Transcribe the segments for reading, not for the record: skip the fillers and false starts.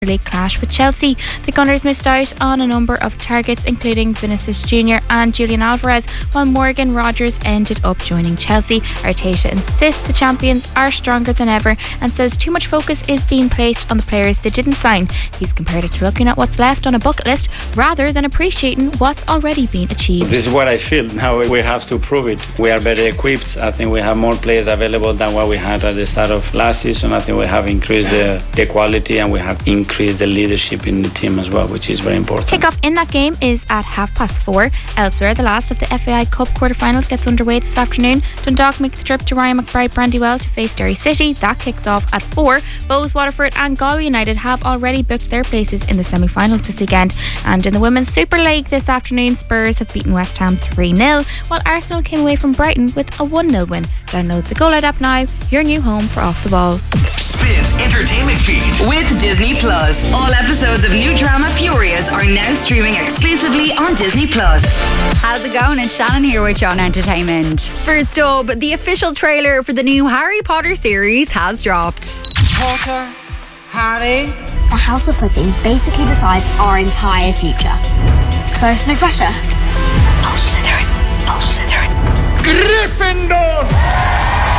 League clash with Chelsea. The Gunners missed out on a number of targets, including Vinicius Jr. and Julian Alvarez, while Morgan Rogers ended up joining Chelsea. Arteta insists the champions are stronger than ever and says too much focus is being placed on the players they didn't sign. He's compared it to looking at what's left on a bucket list rather than appreciating what's already been achieved. This is what I feel. Now we have to prove it. We are better equipped. I think we have more players available than what we had at the start of last season. I think we have increased the quality and we have increased the leadership in the team as well, which is very important. Kick-off in that game is at 4:30. Elsewhere, the last of the FAI Cup quarter-finals gets underway this afternoon. Dundalk make the trip to Ryan McBride Brandywell to face Derry City. That kicks off at 4. Bows, Waterford and Galway United have already booked their places in the semi-finals this weekend. And in the Women's Super League this afternoon, Spurs have beaten West Ham 3-0, while Arsenal came away from Brighton with a 1-0 win. Download the GoLoud app now, your new home for Off the Ball. Spins Entertainment Feed with Disney Plus. All episodes of new drama Furious are now streaming exclusively on Disney Plus. How's it going? It's Shannon here with you on Entertainment. First up, the official trailer for the new Harry Potter series has dropped. Potter, Harry. The House of Pudding basically decides our entire future. So, no pressure. No Slytherin. No Slytherin. Gryffindor!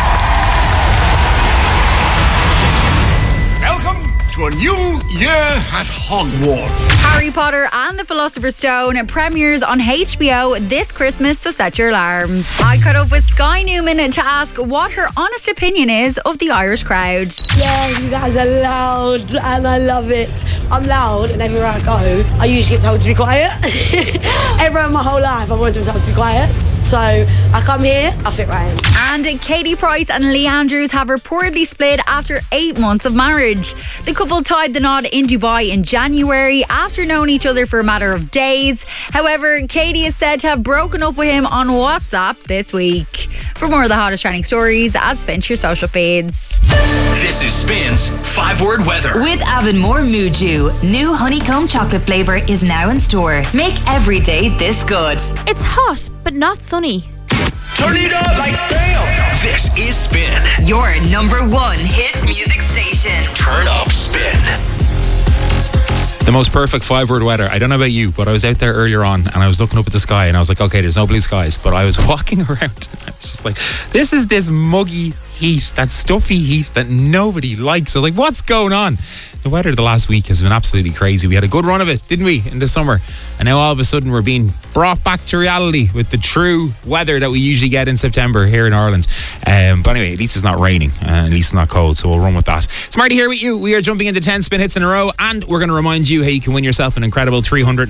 Welcome to a new year at Hogwarts. Harry Potter and the Philosopher's Stone premieres on HBO this Christmas, so set your alarms. I caught up with Sky Newman to ask what her honest opinion is of the Irish crowd. Yeah, you guys are loud and I love it. I'm loud and everywhere I go, I usually get told to be quiet. Everywhere my whole life, I've always been told to be quiet. So I come here, I fit right in. And Katie Price and Lee Andrews have reportedly split after 8 months of marriage. The couple tied the knot in Dubai in January after knowing each other for a matter of days. However, Katie is said to have broken up with him on WhatsApp this week. For more of the hottest trending stories, add Spin to your social feeds. This is Spin's 5-word weather. With Avonmore Muju, new honeycomb chocolate flavour is now in store. Make every day this good. It's hot, but not sunny. Turn it up like damn. This is Spin. Your #1 hit music station. Turn up Spin. The most perfect 5-word weather. I don't know about you, but I was out there earlier on and I was looking up at the sky and I was like, okay, there's no blue skies. But I was walking around and I was just like, this is this muggy heat, that stuffy heat that nobody likes. I was like, what's going on? The weather the last week has been absolutely crazy. We had a good run of it, didn't we, in the summer? And now all of a sudden we're being brought back to reality with the true weather that we usually get in September here in Ireland. But anyway, at least it's not raining and at least it's not cold, so we'll run with that. It's Marty here with you. We are jumping into 10 spin hits in a row and we're going to remind you how you can win yourself an incredible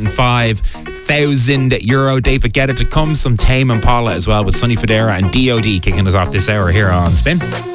€305,000 David Guetta to come, some Tame Impala as well with Sonny Fodera and DOD kicking us off this hour here on Spin.